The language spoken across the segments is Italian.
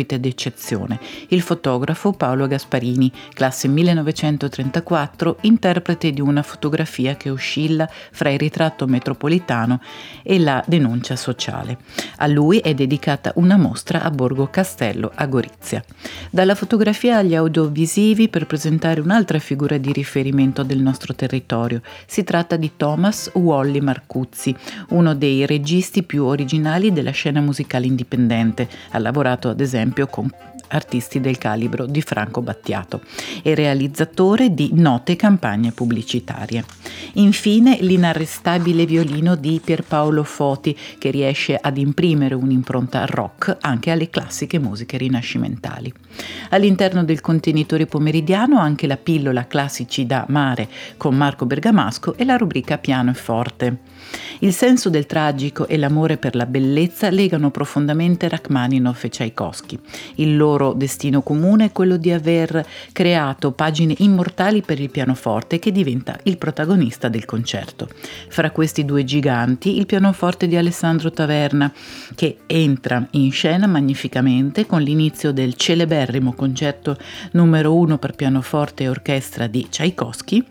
ospite d'eccezione, il fotografo Paolo Gasparini, classe 1934, interprete di una fotografia che oscilla fra il ritratto metropolitano e la denuncia sociale. A lui è dedicata una mostra a Borgo Castello a Gorizia. Dalla fotografia agli audiovisivi per presentare un'altra figura di riferimento del nostro territorio. Si tratta di Thomas Wally Marcuzzi, uno dei registi più originali della scena musicale indipendente. Ha lavorato ad esempio con artisti del calibro di Franco Battiato e realizzatore di note campagne pubblicitarie. Infine l'inarrestabile violino di Pierpaolo Foti, che riesce ad imprimere un'impronta rock anche alle classiche musiche rinascimentali. All'interno del contenitore pomeridiano anche la pillola Classici da Mare con Marco Bergamasco e la rubrica Piano e Forte. Il senso del tragico e l'amore per la bellezza legano profondamente Rachmaninoff e Tchaikovsky. Il loro destino comune è quello di aver creato pagine immortali per il pianoforte che diventa il protagonista del concerto. Fra questi due giganti il pianoforte di Alessandro Taverna, che entra in scena magnificamente con l'inizio del celeberrimo concerto numero 1 per pianoforte e orchestra di Tchaikovsky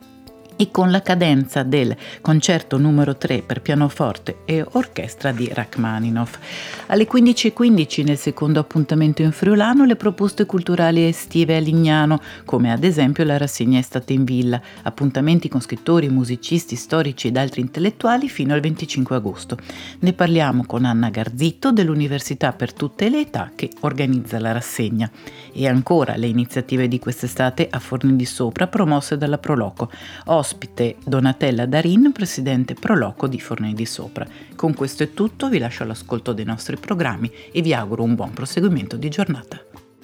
e con la cadenza del concerto numero 3 per pianoforte e orchestra di Rachmaninoff. Alle 15:15 nel secondo appuntamento in friulano le proposte culturali estive a Lignano, come ad esempio la rassegna Estate in Villa, appuntamenti con scrittori, musicisti, storici ed altri intellettuali fino al 25 agosto. Ne parliamo con Anna Garzitto dell'Università per tutte le età che organizza la rassegna. E ancora le iniziative di quest'estate a Forni di Sopra promosse dalla Proloco. Ospite Donatella Darin, presidente Proloco di Forni di Sopra. Con questo è tutto, vi lascio all'ascolto dei nostri programmi e vi auguro un buon proseguimento di giornata.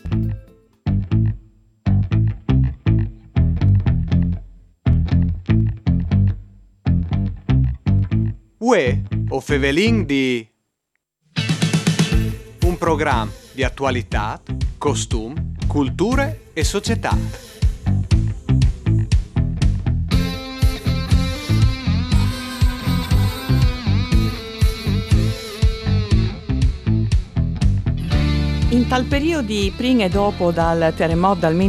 Uè, o Fevelin di un programma di attualità, costum, culture e società. In tal periodo, prima e dopo dal terremoto del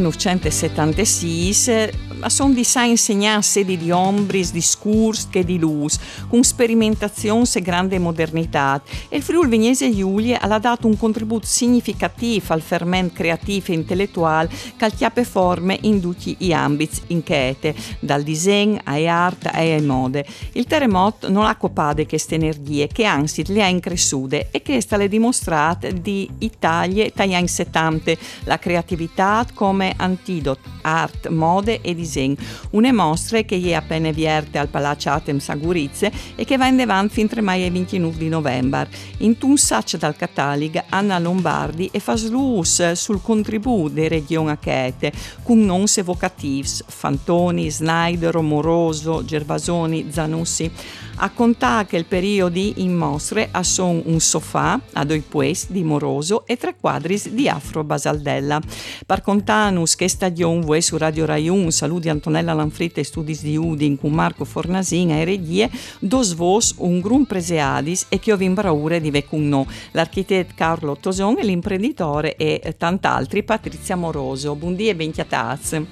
1976, sono di sa insegnare sedi di ombris, di scurs che di luz, con sperimentazione e grande modernità. E il Friuli Venezia Giulia ha dato un contributo significativo al fermento creativo e intellettuale che chiappe forme in tutti gli ambiti inquiete, dal disegno alle arte e alle mode. Il terremoto non ha coppate queste energie, che anzi le ha incresciute e che le dimostrate di Italia dagli anni 70, la creatività come antidoto, arte, mode e disegno. Une mostre che è appena vierte al Palazzo Atems a Gorizia e che va in avanti fin 3 mai e 29 di novembre. In un saccio dal catalogo Anna Lombardi e fa slus sul contributo delle regioni achete con nomi evocativi, Fantoni, Snyder, Moroso, Gervasoni, Zanussi. A contare che il periodo in mostre ha son un sofà a 2 poesti di Moroso e 3 quadri di Afro Basaldella. Per contanus che stagione vuoi su Radio Rai 1, saluti Antonella Lanfritta e studi di Udin con Marco Fornasin e regie, dos vos un grum preseadis e che ho imbraure di vecunno, l'architetto Carlo Toson e l'imprenditore e tant'altri Patrizia Moroso. Buondì e benchiataz.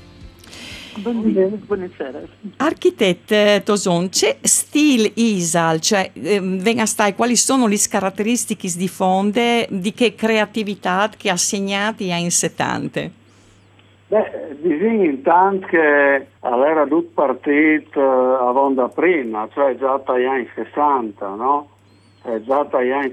Buonasera. Architette Toson, c'è stile Isal, cioè venga stai, quali sono le caratteristiche di fonde di che creatività che assegnati a in 70? Disegni intanto che era tutto partito a onda prima, cioè già dagli anni 60, no? Già dagli anni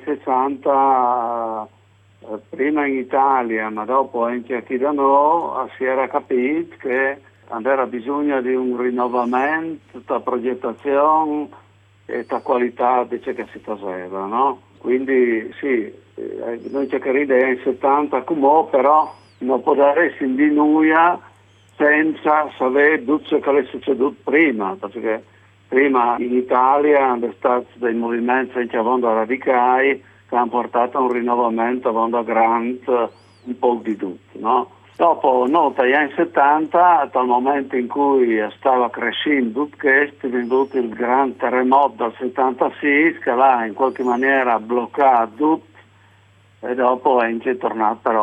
60 prima in Italia, ma dopo anche qui da noi si era capito che aveva bisogno di un rinnovamento, da progettazione e da qualità di ciò che si faceva, no? Quindi sì, noi cercheremo degli anni 70 come però non può dare di nulla senza sapere tutto ciò che è succeduto prima, perché prima in Italia hanno stato dei movimenti anche a onda radicali che hanno portato a un rinnovamento a onda grande un po' di tutto, no? Dopo, dagli anni 70, dal momento in cui stava crescendo tutto questo, è venuto il gran terremoto del 76 che l'ha in qualche maniera bloccato tutto e dopo è tornato però